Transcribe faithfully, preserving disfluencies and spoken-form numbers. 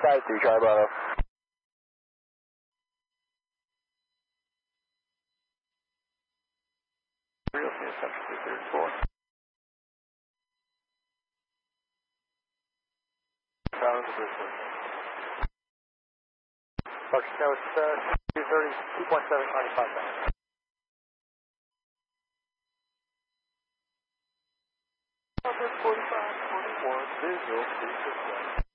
Sky three, Charlie Bravo. Real C S F three thirty-four. Power to Bridgeport. Bucks, that was uh, two thirty, two point seven, ninety-five thousand. Number forty-five, twenty-one, visual, three six one.